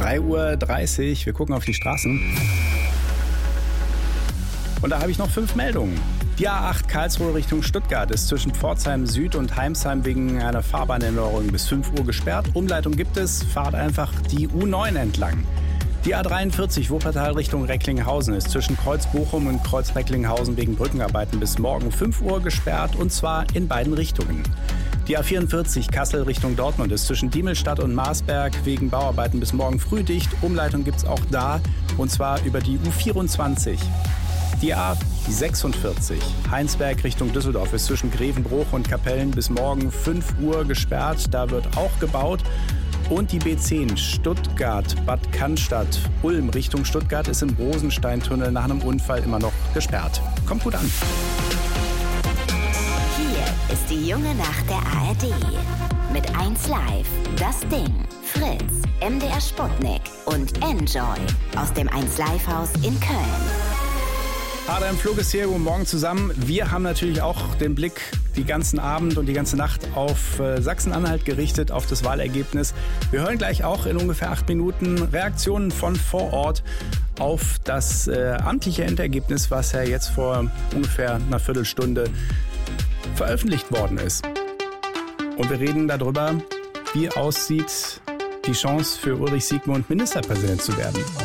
3:30 Uhr. Wir gucken auf die Straßen. Und da habe ich noch 5 Meldungen. Die A8 Karlsruhe Richtung Stuttgart ist zwischen Pforzheim Süd und Heimsheim wegen einer Fahrbahnänderung bis 5 Uhr gesperrt. Umleitung gibt es, fahrt einfach die U9 entlang. Die A43 Wuppertal Richtung Recklinghausen ist zwischen Kreuz Bochum und Kreuz Recklinghausen wegen Brückenarbeiten bis morgen 5 Uhr gesperrt, und zwar in beiden Richtungen. Die A44 Kassel Richtung Dortmund ist zwischen Diemelstadt und Marsberg wegen Bauarbeiten bis morgen früh dicht. Umleitung gibt es auch da, und zwar über die U24. Die A46 Heinsberg Richtung Düsseldorf ist zwischen Grevenbruch und Kapellen bis morgen 5 Uhr gesperrt. Da wird auch gebaut. Und die B10 Stuttgart-Bad Cannstatt-Ulm Richtung Stuttgart ist im Rosensteintunnel nach einem Unfall immer noch gesperrt. Kommt gut an. Hier ist die junge Nacht der ARD. Mit 1 Live, Das Ding, Fritz, MDR Sputnik und Enjoy aus dem 1 Live Haus in Köln. Adam Flug ist hier, guten Morgen zusammen. Wir haben natürlich auch den Blick die ganzen Abend und die ganze Nacht auf Sachsen-Anhalt gerichtet, auf das Wahlergebnis. Wir hören gleich auch in ungefähr 8 Minuten Reaktionen von vor Ort auf das amtliche Endergebnis, was ja jetzt vor ungefähr einer Viertelstunde veröffentlicht worden ist. Und wir reden darüber, wie aussieht die Chance für Ulrich Siegmund, Ministerpräsident zu werden.